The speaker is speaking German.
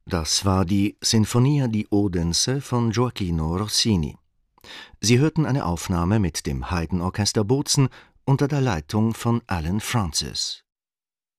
Das war die Sinfonia di Odense von Gioachino Rossini. Sie hörten eine Aufnahme mit dem Haydn-Orchester Bozen unter der Leitung von Alan Francis.